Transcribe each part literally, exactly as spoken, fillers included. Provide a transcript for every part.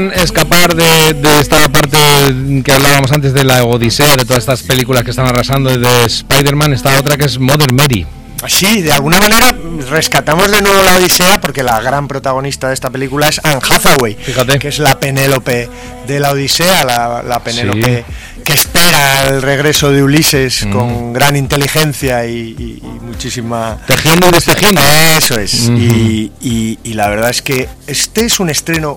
Escapar de, de esta parte que hablábamos antes de la Odisea, de todas estas películas que están arrasando de Spider-Man, está otra que es Mother Mary. Sí, de alguna manera rescatamos de nuevo la Odisea porque la gran protagonista de esta película es Anne Hathaway. Fíjate. Que es la Penélope de la Odisea, la, la Penélope sí. que espera el regreso de Ulises mm. con gran inteligencia y, y, y muchísima... Tejiendo y destejiendo. Eso es, mm-hmm. y, y, y la verdad es que este es un estreno...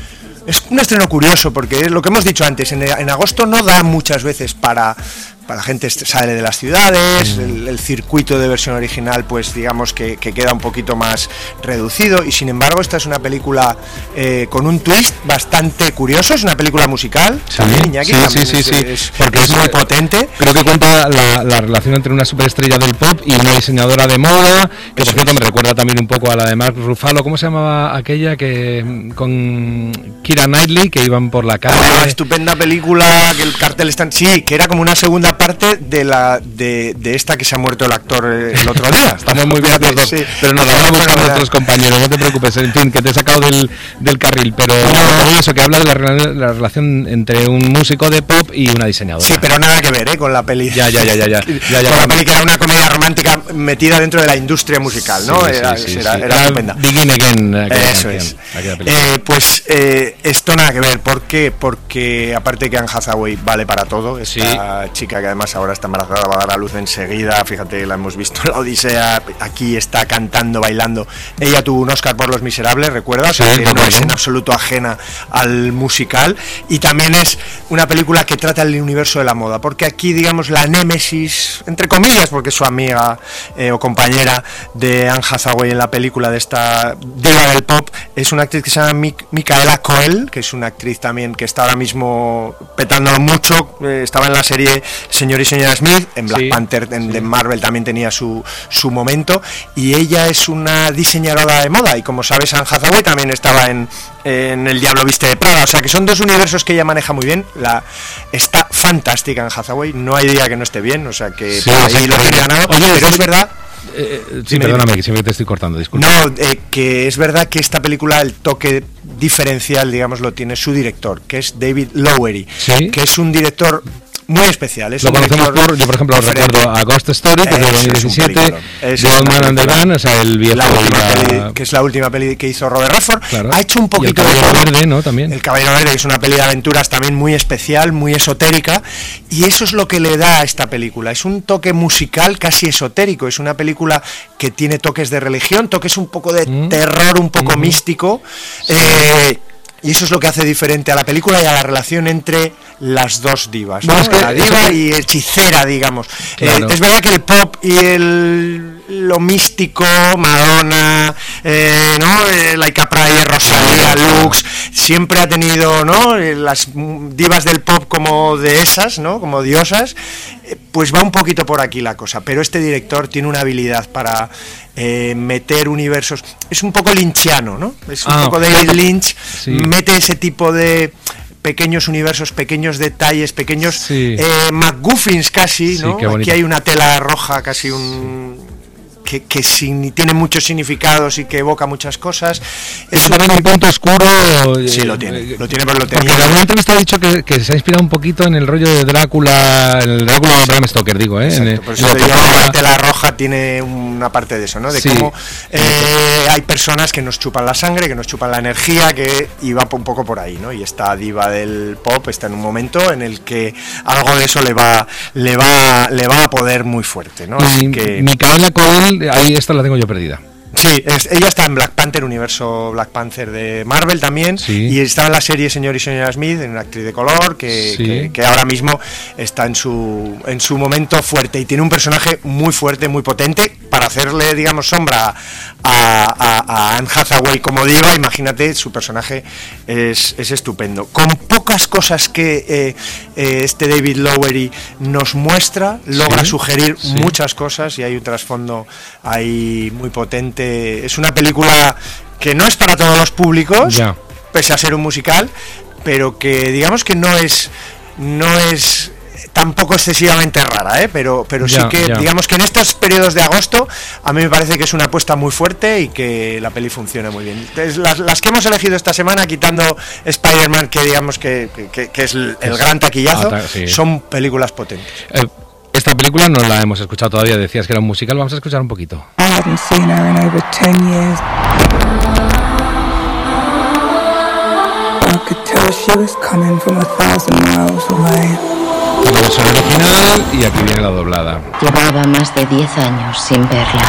Es un estreno curioso porque lo que hemos dicho antes, en, en agosto no da muchas veces para, para la gente sale de las ciudades, mm. el, el circuito de versión original pues digamos que, que queda un poquito más reducido y sin embargo esta es una película eh, con un twist bastante curioso, es una película musical, sí, también, Iñaki, sí, también sí, es, sí, sí. es, porque es muy potente. Creo que cuenta la, la relación entre una superestrella del pop y una diseñadora de moda, que por cierto me recuerda también un poco a la de Mark Ruffalo, ¿cómo se llamaba aquella que con Keira Knightley que iban por la calle? Una estupenda película, que el cartel está... Sí, que era como una segunda parte de la de, de esta que se ha muerto el actor el otro día. Estamos muy bien los dos, sí. Pero nos vamos a buscar a nuestros compañeros, no te preocupes, en fin, que te he sacado del, del carril, pero no. Eso que habla de la, la relación entre un músico de pop y una diseñadora. Sí, pero nada que ver, ¿eh? Con la peli. Ya, ya, ya, ya, ya. ya, ya con la peli que era una comedia romántica metida dentro de la industria musical, ¿no? Sí, era, sí, sí, era, sí. era estupenda. Begin Again. Eso es. Eh, pues eh, esto nada que ver, ¿por qué? Porque aparte que Anne Hathaway vale para todo, esta sí. chica que además ahora está embarazada va a dar a luz enseguida, fíjate, la hemos visto en la Odisea, aquí está cantando, bailando. Ella tuvo un Oscar por Los Miserables, ¿recuerdas? Sí, o sea, que no bueno. es en absoluto ajena al musical y también es una película que trata el universo de la moda, porque aquí digamos la némesis, entre comillas, porque es su amiga eh, o compañera de Anne Hathaway en la película de esta diva del pop, es una actriz que se llama Mic- Micaela Coel, que es una actriz también que está ahora mismo petándolo mucho, eh, estaba en la serie Señor y Señora Smith, en Black sí, Panther, en sí. de Marvel también tenía su, su momento, y ella es una diseñadora de moda, y como sabes Anne Hathaway también estaba en, en El Diablo Viste de Prada, o sea que son dos universos que ella maneja muy bien, la, está fantástica en Hathaway, no hay día que no esté bien, o sea que sí, ahí sí, lo tiene ganado, oye, pero es verdad... Eh, sí, me perdóname, que siempre te estoy cortando, disculpa. No, eh, que es verdad que esta película, el toque diferencial, digamos, lo tiene su director, que es David Lowery, ¿sí? que es un director muy especial. Es lo un conocemos por, yo por ejemplo diferente. recuerdo a Ghost Story, que es de dos mil diecisiete, The Old Man and the Gun, o sea, el viejo la última la... peli, que es la última peli que hizo Robert Redford. Claro. Ha hecho un poquito y el Caballero de Verde, ¿no? También. El Caballero Verde, que es una peli de aventuras también muy especial, muy esotérica, y eso es lo que le da a esta película. Es un toque musical casi esotérico, es una película que tiene toques de religión, toques un poco de mm. terror, un poco mm. místico. Sí. Eh, Y eso es lo que hace diferente a la película y a la relación entre las dos divas, ¿no? No, es que la diva y hechicera, digamos. Claro. Eh, es verdad que el pop y el lo místico, Madonna, eh, ¿no? Eh, Laika Prayer, Rosalía, Lux, siempre ha tenido, ¿no? Eh, las divas del pop como dehesas, ¿no? Como diosas. Eh, pues va un poquito por aquí la cosa, pero este director tiene una habilidad para eh, meter universos. Es un poco lynchiano, ¿no? Es un ah, poco David Lynch. Sí. Mete ese tipo de pequeños universos, pequeños detalles, pequeños sí. eh, MacGuffins casi, ¿no? Sí, aquí hay una tela roja, casi un... Sí. que, que sin, tiene muchos significados y que evoca muchas cosas. Es un, un punto oscuro. Sí, lo tiene, lo tiene, pero lo tenía. Porque en alguna entrevista ha dicho que, que se ha inspirado un poquito en el rollo de Drácula, el Drácula de Bram Stoker, digo, ¿eh? Exacto, en, por eso en la tela roja tiene una parte de eso, ¿no? De sí. cómo eh, hay personas que nos chupan la sangre, que nos chupan la energía, que y va un poco por ahí, ¿no? Y esta diva del pop está en un momento en el que algo de eso le va, le va, le va a poder muy fuerte, ¿no? Así y, que Micaela Coel, ahí esta la tengo yo perdida. Sí, es, ella está en Black Panther, universo Black Panther de Marvel también, sí. y está en la serie Señor y Señora Smith, en una actriz de color que, sí. que, que ahora mismo está en su en su momento fuerte y tiene un personaje muy fuerte, muy potente para hacerle, digamos, sombra a, a, a Anne Hathaway como diva. Imagínate, su personaje es, es estupendo. Con pocas cosas que eh, eh, este David Lowery nos muestra, logra sí. sugerir sí. muchas cosas y hay un trasfondo ahí muy potente. Es una película que no es para todos los públicos, ya. pese a ser un musical, pero que digamos que no es no es tampoco excesivamente rara, ¿eh? pero, pero ya, sí que, ya. digamos que en estos periodos de agosto, a mí me parece que es una apuesta muy fuerte y que la peli funciona muy bien. Entonces, las, las que hemos elegido esta semana, quitando Spider-Man, que digamos que, que, que es el, el gran taquillazo, ah, ta- sí. son películas potentes. Eh, esta película no la hemos escuchado todavía, decías que era un musical, vamos a escuchar un poquito. I hadn't seen her in over ten years. I could tell she was coming from a thousand miles away. La versión original y aquí viene la doblada. Llevaba más de diez años sin verla.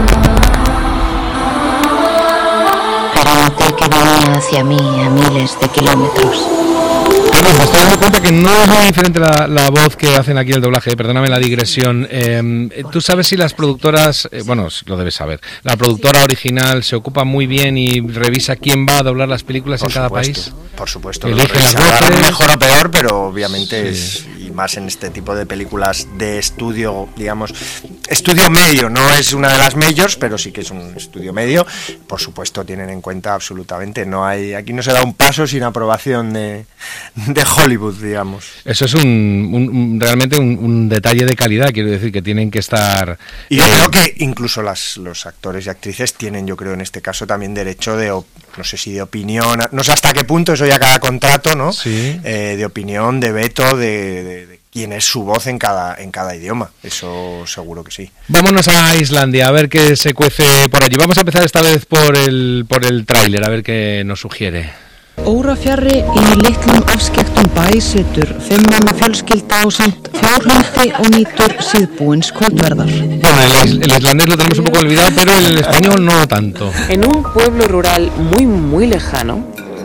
Pero noté que venía hacia mí a miles de kilómetros. Me estoy dando cuenta que no es muy diferente la, la voz que hacen aquí el doblaje, perdóname la digresión. Eh, ¿Tú sabes si las productoras, eh, bueno, lo debes saber, la productora original se ocupa muy bien y revisa quién va a doblar las películas Por en cada supuesto, país? Por supuesto, Elige lo las revisarán voces. mejor o peor, pero obviamente Sí. es, y más en este tipo de películas de estudio, digamos, estudio medio, no es una de las majors, pero sí que es un estudio medio, por supuesto tienen en cuenta absolutamente, no hay, aquí no se da un paso sin aprobación de, de Hollywood, digamos. Eso es un, un- un- realmente un, un detalle de calidad, quiero decir, que tienen que estar... Y yo eh, creo que incluso las, los actores y actrices tienen, yo creo, en este caso también derecho de, op- no sé si de opinión, no sé hasta qué punto, eso ya cada contrato, ¿no? Sí. Eh, de opinión, de veto, de, de, de quién es su voz en cada, en cada idioma, eso seguro que sí. Vámonos a Islandia, a ver qué se cuece por allí. Vamos a empezar esta vez por el, por el tráiler, a ver qué nos sugiere. Órafjarri í litlum afskekktum bæ situr fimm manna fjölskylda ásamt fjárhundi og nýtur síðbúins kvöldverðar. Bueno, el, is- el islandés lo tenemos un poco olvidado, pero el español no tanto. En un pueblo rural muy, muy lejano,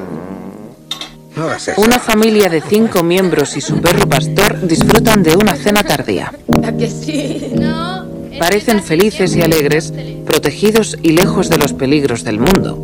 una familia de cinco miembros y su perro pastor disfrutan de una cena tardía. Parecen felices y alegres, protegidos y lejos de los peligros del mundo.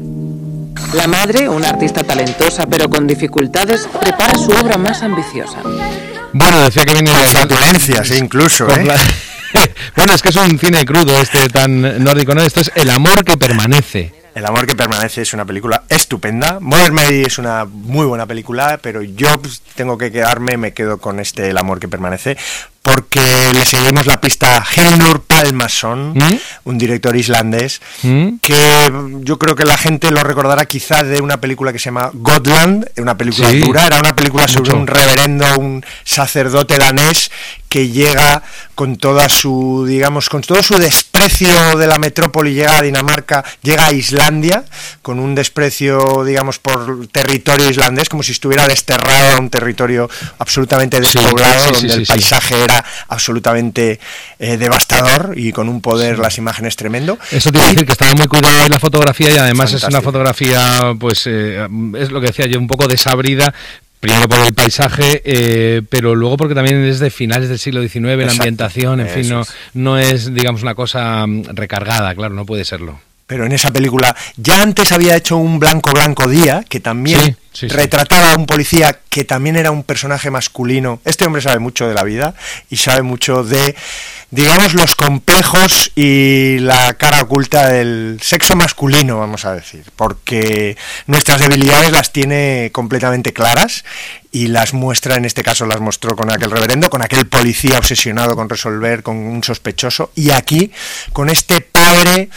La madre, una artista talentosa pero con dificultades, prepara su obra más ambiciosa. Bueno, decía que viene de Flatulencias, eh, incluso, Con ¿eh? la- Bueno, es que es un cine crudo este tan nórdico, ¿no? Esto es El amor que permanece. El amor que permanece es una película estupenda. Modern Mary es una muy buena película, pero yo pues, tengo que quedarme, me quedo con este El amor que permanece, porque le seguimos la pista a Hildur Pálmason, ¿Mm? un director islandés, ¿Mm? que yo creo que la gente lo recordará quizá de una película que se llama Gotland, una película Sí, dura, era una película sobre mucho. un reverendo, un sacerdote danés que llega con toda su, digamos, con todo su desprecio de la metrópoli, llega a Dinamarca, llega a Islandia, con un desprecio, digamos, por territorio islandés, como si estuviera desterrado a un territorio absolutamente Sí, despoblado, sí, sí, donde sí, el sí. paisaje era absolutamente eh, devastador y con un poder, las imágenes tremendo. Eso te iba a decir que estaba muy cuidada ahí la fotografía y además es una Fantástico. fotografía, pues eh, es lo que decía yo, un poco desabrida. Primero por el paisaje, eh, pero luego porque también es de finales del siglo diecinueve, la Exacto, ambientación, en fin, eso no, es. no es, digamos, una cosa mm, recargada, claro, no puede serlo. Pero en esa película ya antes había hecho un Blanco Blanco Día, que también Sí, sí, sí. retrataba a un policía que también era un personaje masculino. Este hombre sabe mucho de la vida y sabe mucho de, digamos, los complejos y la cara oculta del sexo masculino, vamos a decir, porque nuestras debilidades las tiene completamente claras y las muestra, en este caso las mostró con aquel reverendo, con aquel policía obsesionado con resolver, con un sospechoso, y aquí con este padre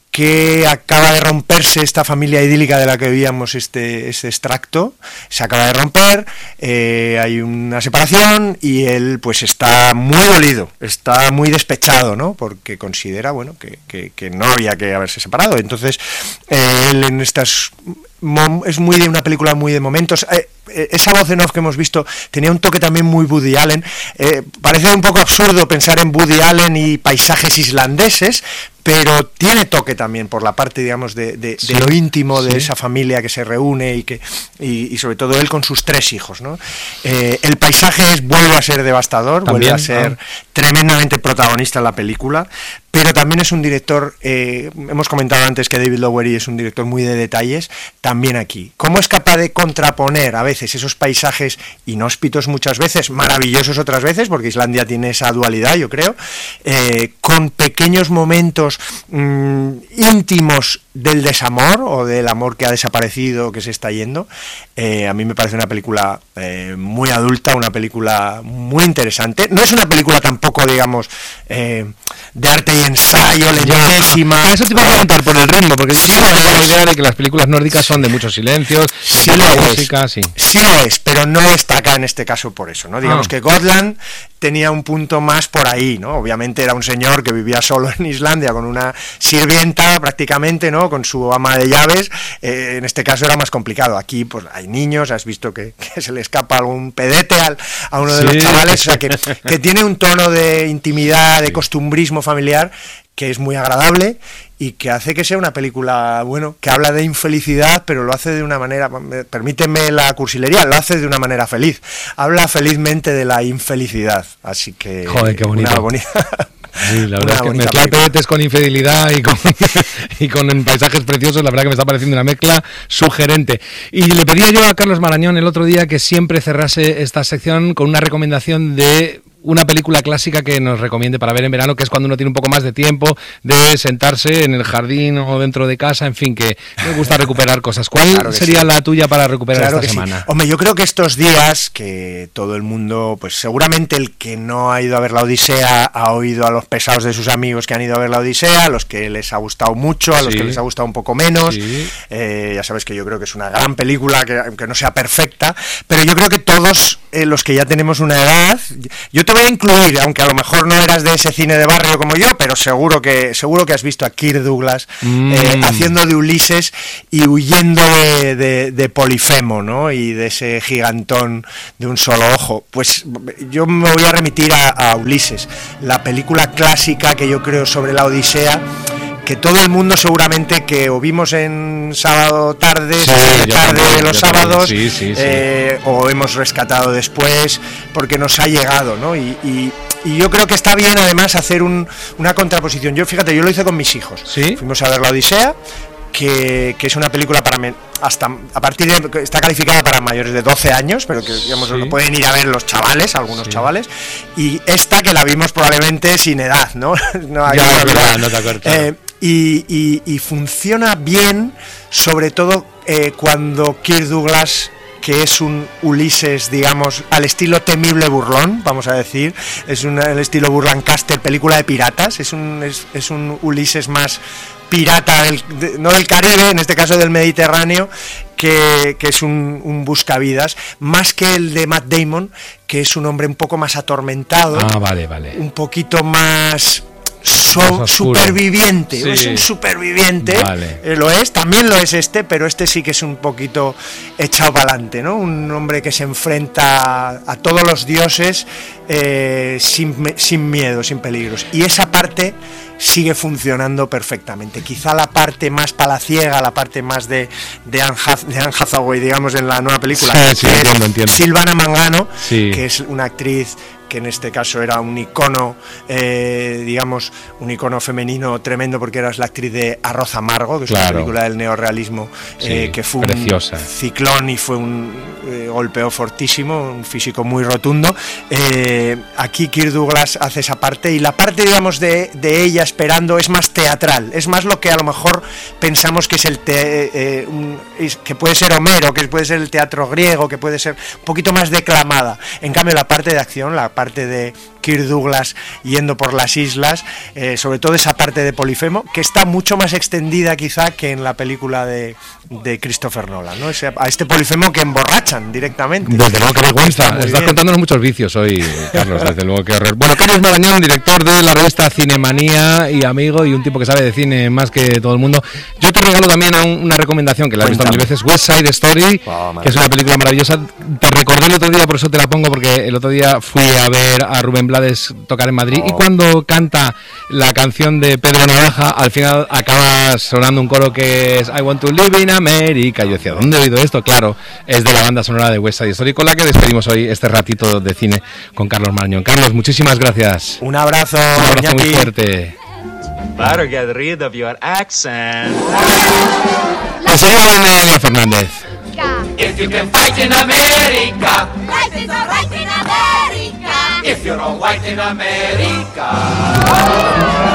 que acaba de romperse esta familia idílica de la que veíamos este, este extracto, se acaba de romper, eh, hay una separación y él pues está muy dolido, está muy despechado, ¿no? Porque considera, bueno, que, que, que no había que haberse separado. Entonces, eh, él en estas... es muy de una película muy de momentos. Eh, eh, esa voz en off que hemos visto tenía un toque también muy Woody Allen. Eh, parece un poco absurdo pensar en Woody Allen y paisajes islandeses, pero tiene toque también por la parte, digamos, de, de, Sí, de lo íntimo de sí. esa familia que se reúne y que y, y sobre todo él con sus tres hijos, ¿no? Eh, el paisaje es, vuelve a ser devastador, También, vuelve a ser ah. tremendamente protagonista en la película, pero también es un director, eh, hemos comentado antes que David Lowery es un director muy de detalles, también aquí. ¿Cómo es capaz de contraponer a veces esos paisajes inhóspitos muchas veces, maravillosos otras veces, porque Islandia tiene esa dualidad, yo creo, eh, con pequeños momentos mmm, íntimos del desamor o del amor que ha desaparecido, que se está yendo. Eh, a mí me parece una película eh, muy adulta, una película muy interesante. No es una película tampoco, digamos, eh, de arte y ensayo, lentísima. Eso te iba a preguntar por el ritmo, porque yo tengo la idea de que las películas nórdicas son de muchos silencios, sí de lo mucha es, música, sí. sí lo es, pero no destaca en este caso por eso, ¿no? Digamos ah. que Gotland tenía un punto más por ahí, ¿no? Obviamente era un señor que vivía solo en Islandia con una sirvienta prácticamente, ¿no? Con su ama de llaves. Eh, en este caso era más complicado. Aquí pues hay niños, has visto que, que se le escapa algún pedete al, a uno de sí. los chavales, o sea que, que tiene un tono de intimidad, de costumbrismo familiar que es muy agradable y que hace que sea una película, bueno, que habla de infelicidad, pero lo hace de una manera, permíteme la cursilería, lo hace de una manera feliz. Habla felizmente de la infelicidad, así que... Joder, qué bonito. Una bonita... Sí, la verdad es que mezclar pedetes con infidelidad y con, y con paisajes preciosos, la verdad que me está pareciendo una mezcla sugerente. Y le pedía yo a Carlos Marañón el otro día que siempre cerrase esta sección con una recomendación de una película clásica que nos recomiende para ver en verano, que es cuando uno tiene un poco más de tiempo de sentarse en el jardín o dentro de casa, en fin, que me gusta recuperar cosas. ¿Cuál claro sería sí. la tuya para recuperar claro esta semana? Sí. Hombre, yo creo que estos días que todo el mundo, pues seguramente el que no ha ido a ver la Odisea ha oído a los pesados de sus amigos que han ido a ver la Odisea, a los que les ha gustado mucho, a los sí. que les ha gustado un poco menos. Sí. Eh, ya sabes que yo creo que es una gran película, que aunque no sea perfecta, pero yo creo que todos eh, los que ya tenemos una edad, yo te voy a incluir, aunque a lo mejor no eras de ese cine de barrio como yo, pero seguro que seguro que has visto a Kirk Douglas mm. eh, haciendo de Ulises y huyendo de, de, de Polifemo, ¿no? Y de ese gigantón de un solo ojo. Pues yo me voy a remitir a, a Ulises, la película clásica que yo creo sobre la Odisea, que todo el mundo seguramente que o vimos en sábado tarde, sí, tarde también, de los sábados, sí, sí, eh, sí. o hemos rescatado después, porque nos ha llegado, ¿no? Y, y, y yo creo que está bien además hacer un, una contraposición. Yo, fíjate, yo lo hice con mis hijos. ¿Sí? Fuimos a ver la Odisea, que, que es una película para me, hasta a partir de está calificada para mayores de doce años, pero que digamos sí. lo pueden ir a ver los chavales, algunos sí. chavales, y esta que la vimos probablemente sin edad, ¿no? no hay ya, verdad, no te acuerdas. Eh, y, y, y funciona bien, sobre todo eh, cuando Kirk Douglas, que es un Ulises, digamos, al estilo temible burlón, vamos a decir, es un el estilo Burlancaster, película de piratas, es un es, es un Ulises más pirata, del, de, no del Caribe, en este caso del Mediterráneo, que, que es un, un buscavidas, más que el de Matt Damon, que es un hombre un poco más atormentado, ah, vale, vale. un poquito más... So, superviviente, sí. es un superviviente, vale. eh, lo es, también lo es este, pero este sí que es un poquito echado para adelante, ¿no? Un hombre que se enfrenta a, a todos los dioses eh, sin, sin miedo, sin peligros, y esa parte sigue funcionando perfectamente. Quizá la parte más palaciega, la parte más de, de, Anne, de Anne Hathaway, digamos, en la nueva película, sí, sí, que entiendo, es entiendo. Silvana Mangano, sí. que es una actriz que en este caso era un icono, eh, digamos, un icono femenino tremendo, porque era la actriz de Arroz Amargo, que es claro. una película del neorrealismo, sí, eh, que fue preciosa. Un ciclón y fue un eh, golpeo fortísimo, un físico muy rotundo. Eh, aquí Kirk Douglas hace esa parte, y la parte, digamos, de, de ella esperando es más teatral, es más lo que a lo mejor pensamos que es el te, eh, un, que puede ser Homero, que puede ser el teatro griego, que puede ser un poquito más declamada. En cambio, la parte de acción, la parte de Kirk Douglas yendo por las islas, eh, sobre todo esa parte de Polifemo, que está mucho más extendida quizá que en la película de, de Christopher Nolan, ¿no? Ese, a este Polifemo que emborrachan directamente. Desde luego que vergüenza, estás bien. Contándonos muchos vicios hoy, Carlos, desde luego que horror. Bueno, Carlos Marañón, director de la revista Cinemanía y amigo, y un tipo que sabe de cine más que todo el mundo. Yo te regalo también una recomendación que la he visto mil veces, West Side Story, oh, que es una película maravillosa. Te recordé el otro día, por eso te la pongo, porque el otro día fui a ver a Rubén Blades tocar en Madrid, oh. y cuando canta la canción de Pedro Navaja, al final acaba sonando un coro que es I want to live in America. Yo decía, ¿dónde he oído esto? Claro, es de la banda sonora de West Side Story, con la que despedimos hoy este ratito de cine con Carlos Marañón. Carlos, muchísimas gracias. Un abrazo. Un abrazo muy fuerte. Better get rid of your accent. Enseguida viene Elia Fernández. If you can fight in America, life is alright in America. If you're all white in America.